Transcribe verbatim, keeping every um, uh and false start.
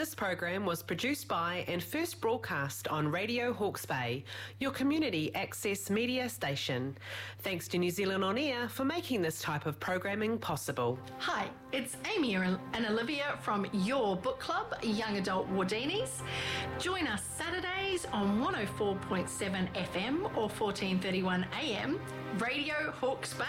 This program was produced by and first broadcast on Radio Hawke's Bay, your community access media station. Thanks to New Zealand On Air for making this type of programming possible. Hi, it's Amy and Olivia from your book club, Young Adult Wardinis. Join us Saturdays on one oh four point seven F M or fourteen thirty-one A M, Radio Hawke's Bay.